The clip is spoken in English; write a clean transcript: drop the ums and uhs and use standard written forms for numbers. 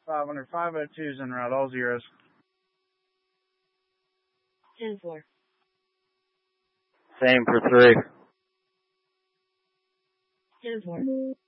500, 502's en route, all zeros. 10-4. Same for 3. 10-4.